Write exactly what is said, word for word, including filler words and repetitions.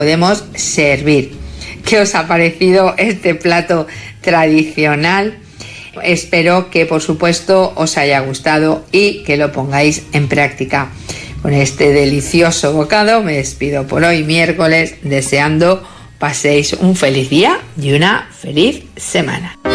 podemos servir. ¿Qué os ha parecido este plato tradicional? Espero que, por supuesto, os haya gustado y que lo pongáis en práctica. Con este delicioso bocado me despido por hoy miércoles, deseando paséis un feliz día y una feliz semana.